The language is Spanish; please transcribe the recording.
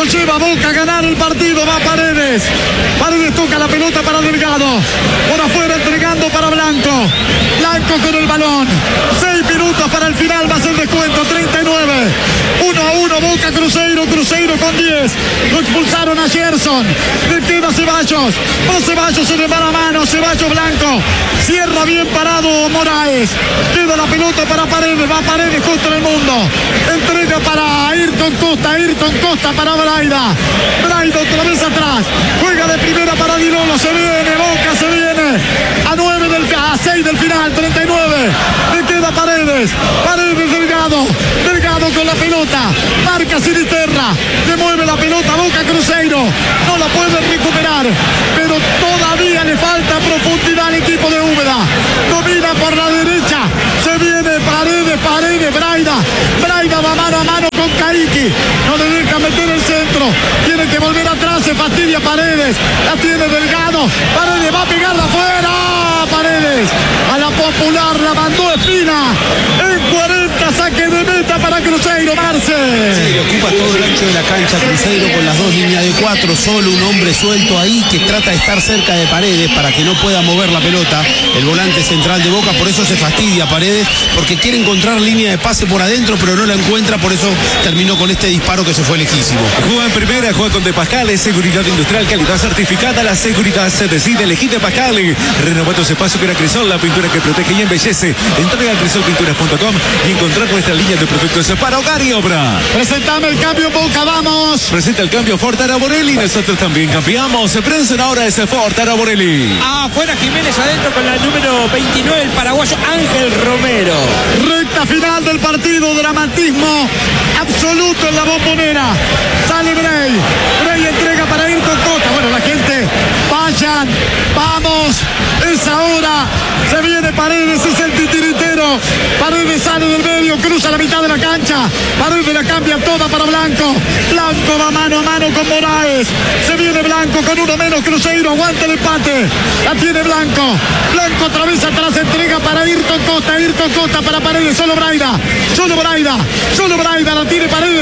Lo lleva Boca a ganar el partido. Va Paredes. Paredes toca la pelota para Delgado. Por afuera entregando para Blanco. Blanco con el balón. 6 minutos para el final. Va a ser descuento. 39. 1-1. Boca Cruzeiro. Cruzeiro con 10. Lo expulsaron a Gerson. Le queda Ceballos. Va Ceballos en el mano a mano. Ceballos Blanco. Cierra bien parado Moraes. Queda la pelota para Paredes. Va Paredes contra el mundo. Entrega para Ayrton Costa. Ayrton Costa para Braida. Braida otra vez atrás. Juega de primera para Di Lolo. Se viene Boca. Se viene a 6 del final. 39. Le queda Paredes. Paredes Delgado. Delgado con la pelota. Marca Sinisterra. Le mueve la pelota Boca Cruzeiro. No la puede recuperar. Pero todavía le falta profundidad al equipo de Úbeda. Domina por la derecha. Se viene Paredes. Paredes. Braida. Braida va mano a mano con Caiki. No le deja meter el centro. Tiene que volver atrás. Se fastidia Paredes. La tiene Delgado. Paredes va a pegarla afuera. Paredes. A la popular la mandó Espina. En 40 saque de meta para Cruzeiro. Marce. Sí, ocupa todo el ancho de la cancha Cruzeiro con las 2 líneas de 4. Solo un hombre suelto ahí que trata de estar cerca de Paredes para que no pueda mover la pelota. El volante central de Boca, por eso se fastidia Paredes, porque quiere encontrar línea de pase por adentro, pero no la encuentra, por eso terminó con este disparo que se fue lejísimo. Juega en primera, juega con De Pascale, seguridad industrial, calidad certificada, la seguridad se decide, elegí De Pascale. Renovando ese espacio que era Crisol, la pintura que protege y embellece. Entrega a crisolpinturas.com y encontrar nuestra línea de productos para hogar y obra. Presentame el cambio Boca, vamos. Presenta el cambio Ford Araborelli, nosotros también cambiamos. Prensa ahora ese Ford Araborelli. Afuera Jiménez, adentro con la número 29, el paraguayo Ángel Romero. Recta final del partido, dramatismo absoluto en la Bombonera. Sale Bray. Bray entrega para Ayrton Costa. Bueno, la gente, vayan, vamos, es ahora. Se viene Paredes, es el titiritero. Paredes sale del medio, cruza la mitad de la cancha. Paredes la cambia toda para Blanco. Blanco va mano a mano con Moraes. Se viene Blanco con uno menos. Cruzeiro aguanta el empate. La tiene Blanco. Blanco otra vez atrás, entrega para Ayrton Costa. Ayrton Costa para Paredes. Solo Braida. Solo Braida. Solo Braida. La tiene Paredes.